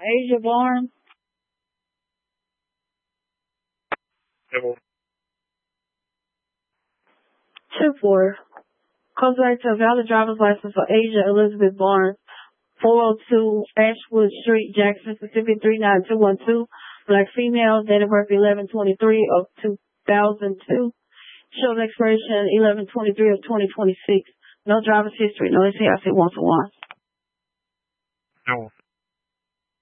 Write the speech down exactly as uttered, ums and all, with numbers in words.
Asia Barnes. Two four. Comes back to a valid driver's license for Asia Elizabeth Barnes, four oh two Ashwood Street, Jackson, Mississippi, three nine two one two. Black female, date of birth eleven twenty-three of two thousand two. Shows expiration eleven twenty-three of twenty twenty-six. No driver's history. No, they say I said one for one. No.